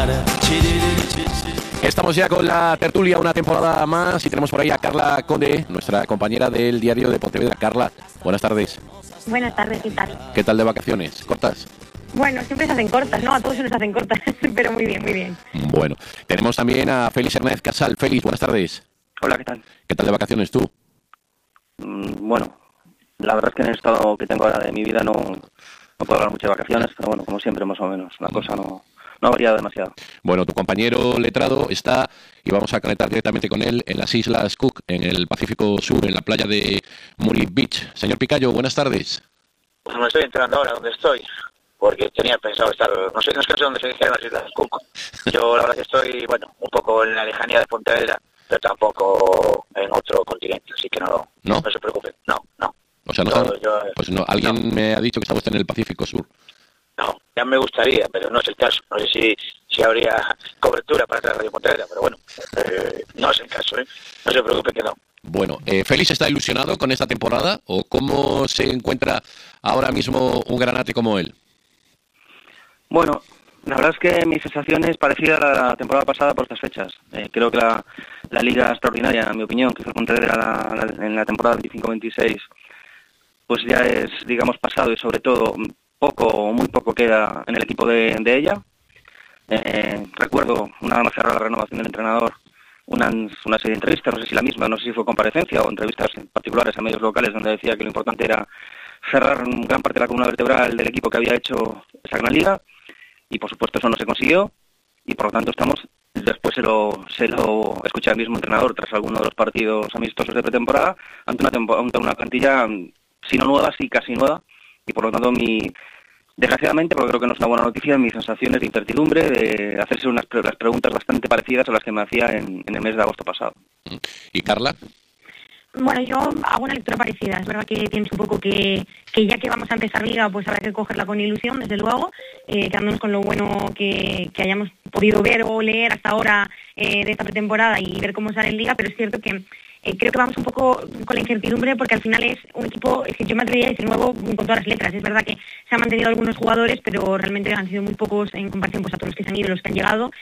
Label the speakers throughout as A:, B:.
A: Estamos ya con la tertulia, una temporada más, y tenemos por ahí a Carla Conde, nuestra compañera del diario de Pontevedra. Carla, buenas tardes.
B: Buenas tardes, ¿qué tal?
A: ¿Qué tal de vacaciones? ¿Cortas?
B: Bueno, siempre se hacen cortas, ¿no? A todos se nos hacen cortas, pero muy bien, muy bien.
A: Bueno, tenemos también a Félix Hernández Casal. Félix, buenas tardes.
C: Hola, ¿qué tal?
A: ¿Qué tal de vacaciones tú?
C: Bueno, la verdad es que en el estado que tengo ahora de mi vida no puedo hablar mucho de vacaciones, pero bueno, como siempre, más o menos. La cosa no ha variado demasiado.
A: Bueno, tu compañero letrado está, y vamos a conectar directamente con él, en las Islas Cook, en el Pacífico Sur, en la playa de Murray Beach. Señor Picayo, buenas tardes.
D: Pues me estoy enterando ahora dónde estoy, porque tenía pensado estar, no sé dónde se dice, en las Islas Cook. Yo la verdad que estoy, bueno, un poco en la lejanía de Pontevedra, pero tampoco en otro continente, así que no se preocupen, no.
A: O sea, alguien me ha dicho que está usted en el Pacífico Sur.
D: No, ya me gustaría, pero no es el caso. No sé si habría cobertura para traer Radio Pontevedra, pero bueno, no es el caso, ¿eh? No se preocupe que no.
A: Bueno, ¿Félix está ilusionado con esta temporada o cómo se encuentra ahora mismo un granate como él?
C: Bueno, la verdad es que mi sensación es parecida a la temporada pasada por estas fechas. Creo que la liga extraordinaria, en mi opinión, que fue Pontevedra en la temporada 25-26, pues ya es, digamos, pasado, y sobre todo muy poco queda en el equipo de ella. Recuerdo, nada más cerrar la renovación del entrenador, una serie de entrevistas, no sé si la misma, no sé si fue comparecencia o entrevistas particulares a medios locales, donde decía que lo importante era cerrar gran parte de la columna vertebral del equipo que había hecho esa gran liga, y por supuesto eso no se consiguió, y por lo tanto después se lo escuché al mismo entrenador tras alguno de los partidos amistosos de pretemporada, ante una plantilla, si no nueva, sí casi nueva, y por lo tanto desgraciadamente, porque creo que no es una buena noticia, mis sensaciones de incertidumbre, de hacerse las preguntas bastante parecidas a las que me hacía en el mes de agosto pasado.
A: ¿Y Carla?
B: Bueno, yo hago una lectura parecida. Es verdad que pienso un poco que ya que vamos a empezar liga, pues habrá que cogerla con ilusión, desde luego, quedándonos con lo bueno que hayamos podido ver o leer hasta ahora de esta pretemporada y ver cómo sale en liga, pero es cierto que creo que vamos un poco con la incertidumbre, porque al final es un equipo, es que yo me atrevería a decir nuevo con todas las letras. Es verdad que se han mantenido algunos jugadores, pero realmente han sido muy pocos en comparación pues a todos los que se han ido y los que han llegado,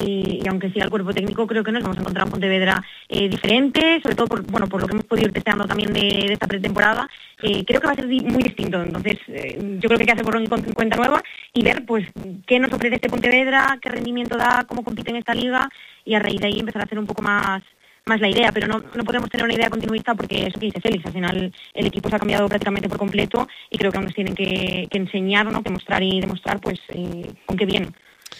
B: y aunque siga el cuerpo técnico, creo que nos vamos a encontrar un Pontevedra diferente, sobre todo por lo que hemos podido ir testeando también de esta pretemporada. Creo que va a ser muy distinto. Entonces yo creo que hay que hacer borrón y cuenta nueva y ver pues qué nos ofrece este Pontevedra, qué rendimiento da, cómo compite en esta liga, y a raíz de ahí empezar a hacer un poco más la idea, pero no podemos tener una idea continuista, porque eso que dice Félix, al final el equipo se ha cambiado prácticamente por completo, y creo que aún nos tienen que enseñar, ¿no?, que mostrar y demostrar pues con qué vienen.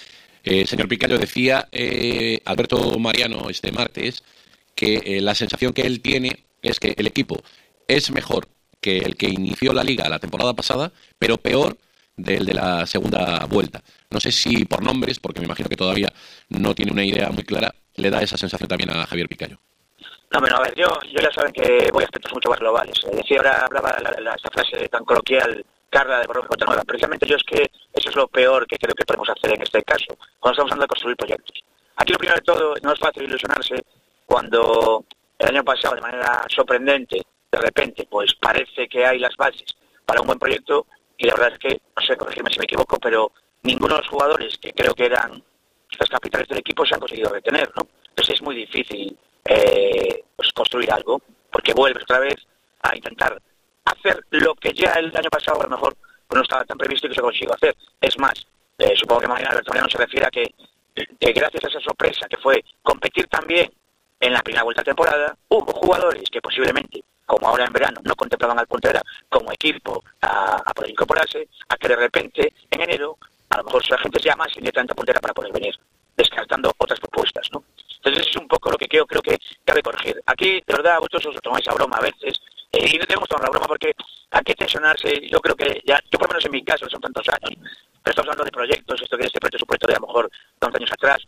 A: Señor Picayo, decía Alberto Mariano este martes que la sensación que él tiene es que el equipo es mejor que el que inició la liga la temporada pasada, pero peor del de la segunda vuelta. No sé si por nombres, porque me imagino que todavía no tiene una idea muy clara, le da esa sensación también a Javier Picayo.
D: No, pero a ver, yo ya saben que voy a aspectos mucho más globales. Decía ahora, hablaba esta frase tan coloquial, Carla, de borrón y cuenta nueva. Precisamente yo es que eso es lo peor que creo que podemos hacer en este caso, cuando estamos hablando de construir proyectos. Aquí lo primero de todo, no es fácil ilusionarse cuando el año pasado, de manera sorprendente, de repente, pues parece que hay las bases para un buen proyecto, y la verdad es que, no sé, corregirme si me equivoco, pero ninguno de los jugadores que creo que eran las capitales del equipo se han conseguido retener, ¿no? Entonces es muy difícil pues construir algo, porque vuelves otra vez a intentar hacer lo que ya el año pasado a lo mejor no estaba tan previsto y que se consiguió hacer. Es más, supongo que mañana Alberto Mariano se refiere a que gracias a esa sorpresa que fue competir también en la primera vuelta de temporada, hubo jugadores que posiblemente, como ahora en verano, no contemplaban al Pontevedra como equipo a poder incorporarse, a que de repente en enero a lo mejor su agente se llama sin tanta Pontevedra para poder venir, descartando otras propuestas, ¿no? Entonces es un poco lo que creo que cabe corregir. Aquí, de verdad, vosotros os lo tomáis a broma a veces, y no tenemos tomar la broma porque hay que tensionarse. Yo creo que ya, yo por lo menos en mi caso, son tantos años, pero estamos hablando de proyectos, este proyecto es un proyecto de a lo mejor 2 años atrás,